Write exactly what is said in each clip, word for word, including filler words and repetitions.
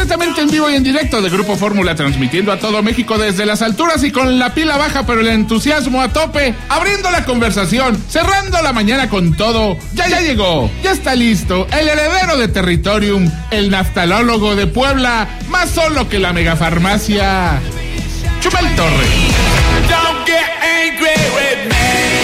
Completamente en vivo y en directo de Grupo Fórmula, transmitiendo a todo México desde las alturas y con la pila baja pero el entusiasmo a tope, abriendo la conversación, cerrando la mañana con todo. Ya ya llegó, ya está listo, el heredero de Territorium, el naftalólogo de Puebla, más solo que la megafarmacia, Chumel Torres. Don't get angry with me.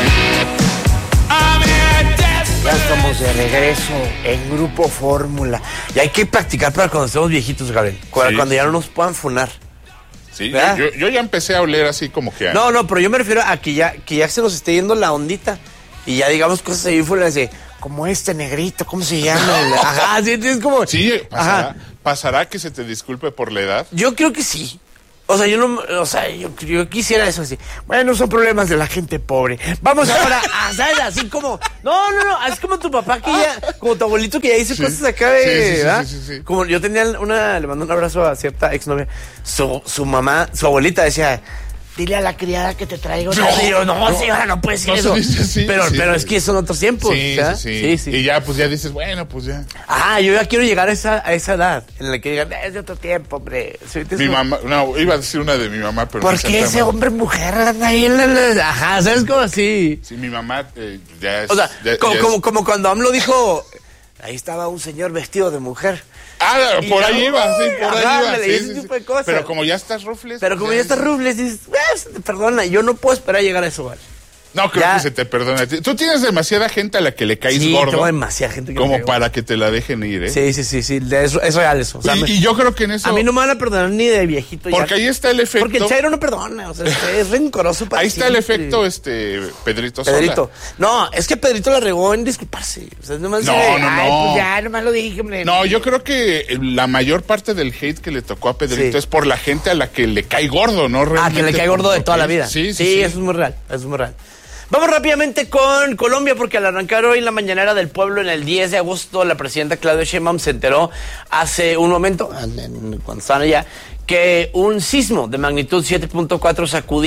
Ya estamos de regreso en Grupo Fórmula. Y hay que practicar para cuando estemos viejitos, Gabriel. Cuando, Sí. cuando ya no nos puedan funar. Sí, yo, yo, yo ya empecé a oler así como que... A... No, no, pero yo me refiero a que ya, que ya se nos esté yendo la ondita. Y ya digamos cosas ahí fuera de como este negrito, ¿cómo se llama? El- Ajá, sí, es como... Sí, pasará, Ajá. ¿pasará que se te disculpe por la edad? Yo creo que sí. O sea, yo no, o sea, yo, yo quisiera eso así. Bueno, son problemas de la gente pobre. Vamos ahora a, ¿sabes? Así como, no, no, no, es como tu papá que ya, como tu abuelito que ya hizo Sí. cosas acá de, Sí, sí, sí, ¿verdad? sí, sí, sí. Como yo tenía una, le mando un abrazo a cierta exnovia. Su, su mamá, su abuelita decía, dile a la criada que te traiga una. No, Y yo, no, no, señora, no puede decir no se eso. dice así, pero, sí, pero sí. es que son otros tiempos. Sí, ¿verdad? sí, sí, sí. Y ya, pues ya dices, bueno, pues ya. Ah, yo ya quiero llegar a esa, a esa edad en la que digan, es de otro tiempo, hombre. Sí, Mi eso- mamá, no, iba a decir una de mi mamá, pero... no ¿Por sé qué el ese tema. hombre mujer anda ahí en la, la- ajá, ¿sabes cómo así? Sí, mi mamá eh, ya es... O sea, ya- como, ya como, es- como cuando AMLO dijo, ahí estaba un señor vestido de mujer. Ah, Y por ya, ahí iba, sí, por ahí ajá, iba. me Sí, leí ese sí, sí. tipo de cosas. Pero como ya estás rufles... Pero pues como ya está dices, Rubles, dices, "Eh, perdona, yo no puedo esperar a llegar a eso, güey". No, creo Ya. que se te perdona. Tú tienes demasiada gente a la que le caes Sí, gordo. tengo demasiada gente que me Como cae para que te la dejen ir, ¿eh? Sí, sí, sí, sí, de eso, es real eso. O sea, y, me- y yo creo que en eso... a mí no me van a perdonar ni de viejito. Porque ya. ahí está el efecto... Porque el Chairo no perdona, o sea, es, es rencoroso para Ahí está el siempre. efecto, este, Pedrito Sola. Pedrito. No, es que Pedrito la regó en disculparse. O sea, nomás No, de, no, "Ay, no. pues ya, nomás lo dije, hombre". No, yo creo que la mayor parte del hate que le tocó a Pedrito Sí. es por la gente a la que le cae gordo, ¿no? Ah, que Realmente le cae por gordo de lo toda que la es. vida. Sí, sí, sí, sí. eso es muy real, eso es muy real. Vamos rápidamente con Colombia, porque al arrancar hoy en la mañanera del pueblo, en el diez de agosto, la presidenta Claudia Sheinbaum se enteró hace un momento, en- en- cuando estaban allá, que un sismo de magnitud siete punto cuatro sacudía